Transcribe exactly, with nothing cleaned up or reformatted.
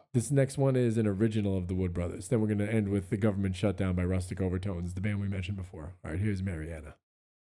This next one is an original of the Wood Brothers. Then we're going to end with The Government Shutdown by Rustic Overtones, the band we mentioned before. All right, here's Mariana.